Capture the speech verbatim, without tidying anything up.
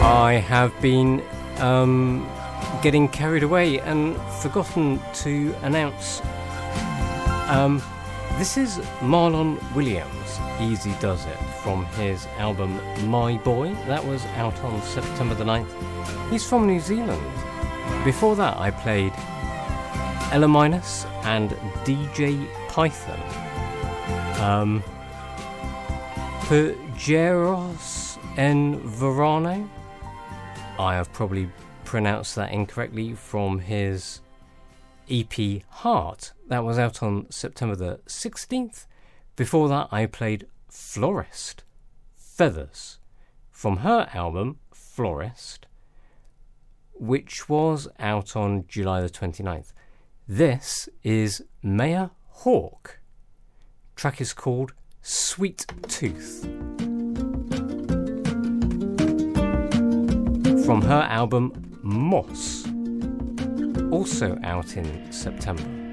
I have been um, getting carried away and forgotten to announce. Um, this is Marlon Williams, Easy Does It, from his album My Boy. That was out on September the ninth. He's from New Zealand. Before that, I played Ella Minus and D J Python. Um, Pajeros en Verano. I have probably pronounced that incorrectly, from his E P Heart. That was out on September the sixteenth. Before that, I played Florist, Feathers, from her album Florist, which was out on July the twenty-ninth. This is Maya Hawke. Track is called Sweet Tooth, from her album Moss, also out in September.